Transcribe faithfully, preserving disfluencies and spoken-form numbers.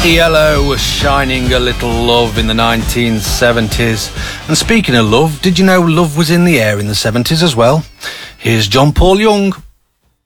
Yellow was shining a little love in the nineteen seventies. And speaking of love, did you know love was in the air in the seventies as well? Here's John Paul Young.